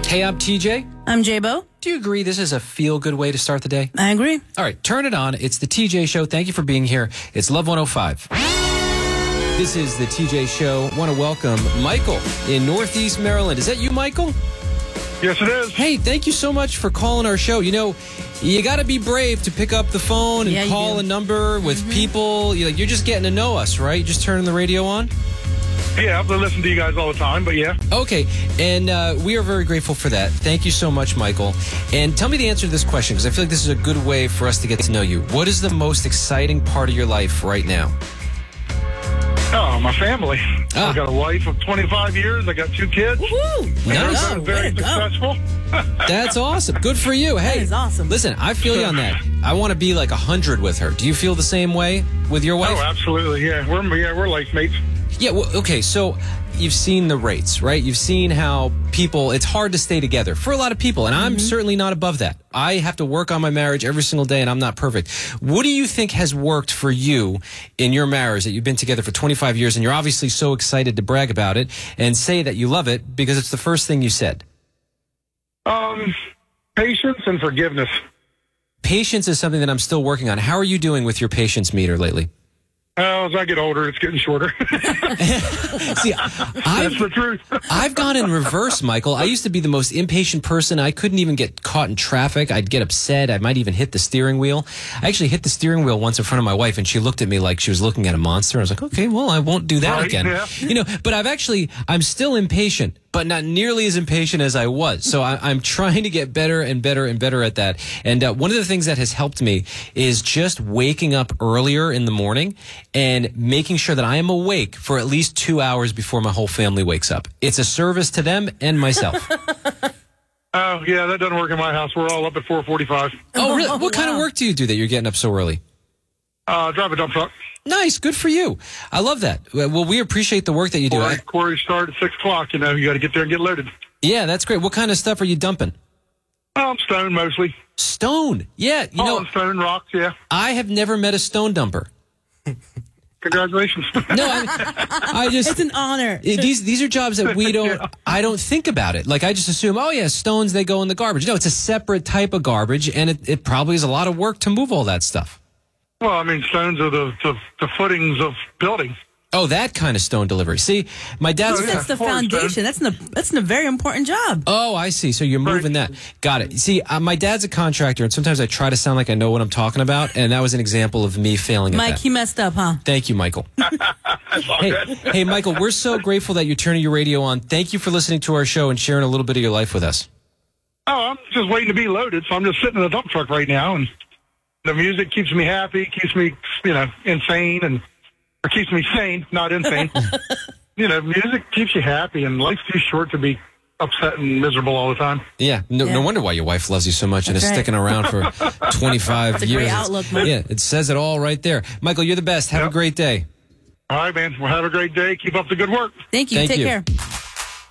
Hey, I'm TJ. I'm J-Bo. Do you agree this is a feel-good way to start the day? I agree. All right, turn it on. It's the TJ Show. Thank you for being here. It's Love 105. This is the TJ Show. I want to welcome Michael in Northeast Maryland. Is that you, Michael? Yes, it is. Hey, thank you so much for calling our show. You know, you got to be brave to pick up the phone and call a number with people. You're just getting to know us, right? Just turning the radio on. Yeah, I listen to you guys all the time, but yeah. Okay, and we are very grateful for that. Thank you so much, Michael. And tell me the answer to this question, because I feel like this is a good way for us to get to know you. What is the most exciting part of your life right now? Oh, my family. I've got a wife of 25 years. I got 2 kids. Woohoo! Nice. Very successful. That's awesome. Good for you. Hey, That is awesome. Listen, I feel you on that. I want to be like 100 with her. Do you feel the same way with your wife? Oh, absolutely. Yeah, we're life mates. Yeah, well, okay, so you've seen the rates, right? You've seen how people, it's hard to stay together for a lot of people, and I'm certainly not above that. I have to work on my marriage every single day, and I'm not perfect. What do you think has worked for you in your marriage that you've been together for 25 years, and you're obviously so excited to brag about it and say that you love it because it's the first thing you said? Patience and forgiveness. Patience is something that I'm still working on. How are you doing with your patience meter lately? As I get older, it's getting shorter. See, That's the truth. I've gone in reverse, Michael. I used to be the most impatient person. I couldn't even get caught in traffic. I'd get upset. I might even hit the steering wheel. I actually hit the steering wheel once in front of my wife, and she looked at me like she was looking at a monster. I was like, okay, well, I won't do that again. Yeah. But I'm still impatient, but not nearly as impatient as I was. So I'm trying to get better and better and better at that. And one of the things that has helped me is just waking up earlier in the morning and making sure that I am awake for at least 2 hours before my whole family wakes up. It's a service to them and myself. Oh, yeah, that doesn't work in my house. We're all up at 4:45. Oh, really? What kind of work do you do that you're getting up so early? Drive a dump truck. Nice. Good for you. I love that. Well, we appreciate the work that you do. Quarry start at 6 o'clock. You got to get there and get loaded. Yeah, that's great. What kind of stuff are you dumping? Stone mostly. Stone. Yeah. Stone, rocks, yeah. I have never met a stone dumper. Congratulations. No, I just... It's an honor. These are jobs that I don't think about it. Like, I just assume, oh, yeah, stones, they go in the garbage. No, it's a separate type of garbage, and it probably is a lot of work to move all that stuff. Well, I mean, stones are the footings of buildings. Oh, that kind of stone delivery. See, my dad's... That's the foundation. That's a very important job. Oh, I see. So you're moving that. Got it. See, my dad's a contractor, and sometimes I try to sound like I know what I'm talking about, and that was an example of me failing at that. Mike, he messed up, huh? Thank you, Michael. Hey, Michael, we're so grateful that you're turning your radio on. Thank you for listening to our show and sharing a little bit of your life with us. Oh, I'm just waiting to be loaded, so I'm just sitting in a dump truck right now, and the music keeps me happy, keeps me, insane, or keeps me sane, not insane. Music keeps you happy, and life's too short to be upset and miserable all the time. Yeah, no wonder why your wife loves you so much and is sticking around for 25 That's a years. great outlook, Mike. Yeah, it says it all right there. Michael, you're the best. Have a great day. All right, man. Well, have a great day. Keep up the good work. Thank you. Take care.